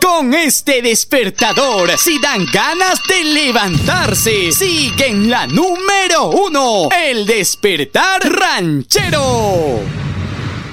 Con este despertador, si dan ganas de levantarse, sigue en la número 1, el despertar ranchero.